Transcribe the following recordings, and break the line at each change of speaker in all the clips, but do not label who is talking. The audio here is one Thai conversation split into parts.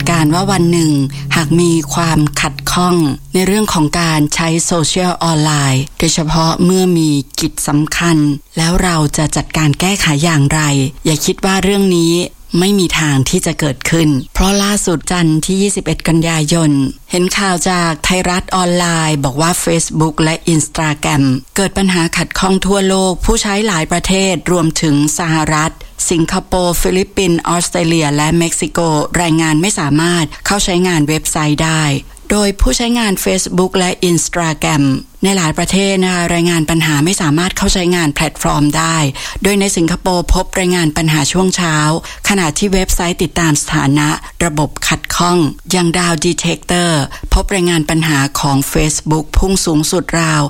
การว่าวันหนึ่งหากมีความขัดข้องในเรื่องของการใช้โซเชียลออนไลน์โดยเฉพาะเมื่อมีกิจสำคัญแล้วเราจะจัดการแก้ไขอย่างไรอย่าคิดว่าเรื่องนี้ไม่มีทางที่จะเกิดขึ้นเพราะล่าสุดจันทร์ที่21กันยายนเห็นข่าวจากไทยรัฐออนไลน์บอกว่า Facebook และ Instagram เกิดปัญหาขัดข้องทั่วโลกผู้ใช้หลายประเทศรวมถึงสหรัฐสิงคโปร์ฟิลิปปินส์ออสเตรเลียและเม็กซิโกรายงานไม่สามารถเข้าใช้งานเว็บไซต์ได้โดยผู้ใช้งาน Facebook และ Instagram ในหลายประเทศนะคะรายงานปัญหาไม่สามารถเข้าใช้งานแพลตฟอร์มได้โดยในสิงคโปร์พบรายงานปัญหาช่วงเช้าขณะที่เว็บไซต์ติดตามสถานะระบบขัดข้องอย่าง Down Detector พบรายงานปัญหาของ Facebook พุ่งสูงสุดราว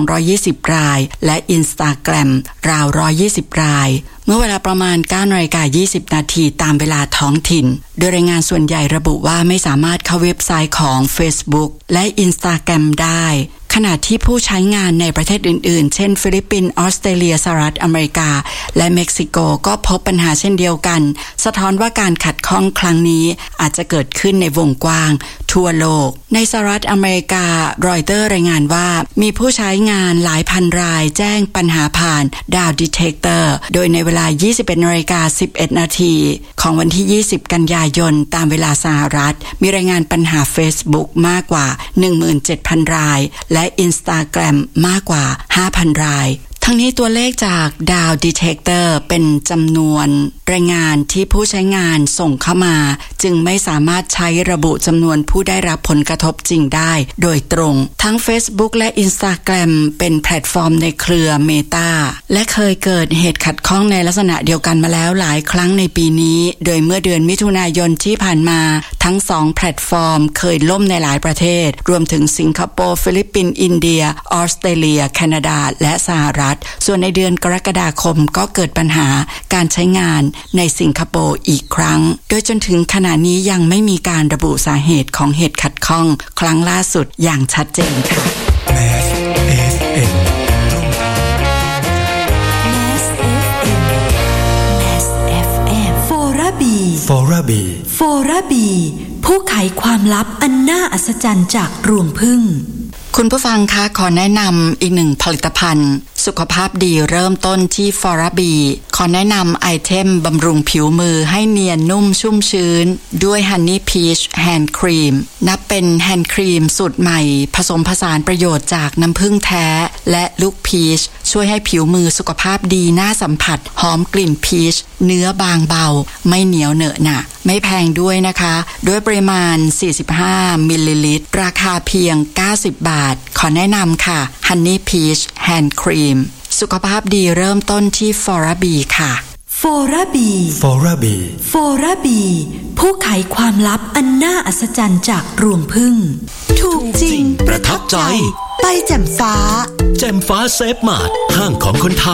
220รายและ Instagram ราว120รายเมื่อเวลาประมาณ 9:20 น.ตามเวลาท้องถิ่นโดยรายงานส่วนใหญ่ระบุว่าไม่สามารถเข้าเว็บไซต์ของ Facebook และ Instagram ได้ขณะที่ผู้ใช้งานในประเทศอื่นๆเช่นฟิลิปปินส์ออสเตรเลียสหรัฐอเมริกาและเม็กซิโกก็พบปัญหาเช่นเดียวกันสะท้อนว่าการขัดข้องครั้งนี้อาจจะเกิดขึ้นในวงกว้างทั่วโลกในสหรัฐอเมริการอยเตอร์รายงานว่ามีผู้ใช้งานหลายพันรายแจ้งปัญหาผ่าน Down Detector โดยในเวลา 21:11 น.ของวันที่ 20 กันยายนตามเวลาสหรัฐมีรายงานปัญหา Facebook มากกว่า 17,000 รายและ Instagram มากกว่า 5,000 รายทั้งนี้ตัวเลขจาก Down Detector เป็นจำนวนรายงานที่ผู้ใช้งานส่งเข้ามาจึงไม่สามารถใช้ระบุจำนวนผู้ได้รับผลกระทบจริงได้โดยตรงทั้ง Facebook และ Instagram เป็นแพลตฟอร์มในเครือ Meta และเคยเกิดเหตุขัดข้องในลักษณะเดียวกันมาแล้วหลายครั้งในปีนี้โดยเมื่อเดือนมิถุนายนที่ผ่านมาทั้ง2แพลตฟอร์มเคยล่มในหลายประเทศรวมถึงสิงคโปร์ฟิลิปปินส์อินเดียออสเตรเลียแคนาดาและสหรัฐส่วนในเดือนกรกฎาคมก็เกิดปัญหาการใช้งานในสิงคโปร์อีกครั้งโดยจนถึงขณะนี้ยังไม่มีการระบุสาเหตุของเหตุขัดข้องครั้งล่าสุดอย่างชัดเจนค่ะ
Mass FM
Mass FM Mass FM โฟราบี
โฟราบี
ผู้ไขความลับอันน่าอัศจรรย์จากรวงผึ้ง
คุณผู้ฟังคะขอแนะนำอีกหนึ่งผลิตภัณฑ์สุขภาพดีเริ่มต้นที่ฟอราบีขอแนะนำไอเทมบำรุงผิวมือให้เนียนนุ่มชุ่มชื้นด้วย Honey Peach Hand Cream นับเป็นแฮนด์ครีมสูตรใหม่ผสมผสานประโยชน์จากน้ำผึ้งแท้และลูกพีชช่วยให้ผิวมือสุขภาพดีน่าสัมผัสหอมกลิ่นพีชเนื้อบางเบาไม่เหนียวเหนอะหนะไม่แพงด้วยนะคะด้วยปริมาณ45มิลลิลิตรราคาเพียง90 บาทขอแนะนำค่ะ Honey Peach Hand Cream สุขภาพดีเริ่มต้นที่ฟอราบีค่ะ
โฟราบีผู้ไขความลับอันน่าอัศจรรย์จากรวงผึ้งถูกจริง
ประทับใจ
ไปแจ่มฟ้า
เซฟมาร์ทห้างของคนไทย